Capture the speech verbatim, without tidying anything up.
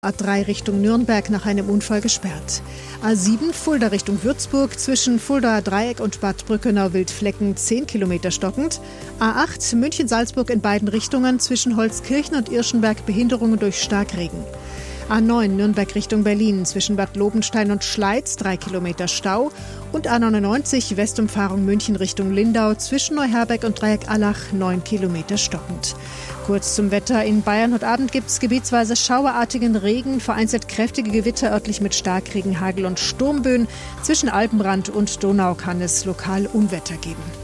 A drei Richtung Nürnberg nach einem Unfall gesperrt. A sieben Fulda Richtung Würzburg zwischen Fuldaer Dreieck und Bad Brückenau-Wildflecken zehn Kilometer stockend. A acht München-Salzburg in beiden Richtungen zwischen Holzkirchen und Irschenberg Behinderungen durch Starkregen. A neun Nürnberg Richtung Berlin zwischen Bad Lobenstein und Schleiz drei Kilometer Stau. Und A neunundneunzig Westumfahrung München Richtung Lindau zwischen Neuherberg und Dreieck-Allach neun Kilometer stockend. Kurz zum Wetter. In Bayern heute Abend gibt es gebietsweise schauerartigen Regen, vereinzelt kräftige Gewitter, örtlich mit Starkregen, Hagel und Sturmböen. Zwischen Alpenrand und Donau kann es lokal Unwetter geben.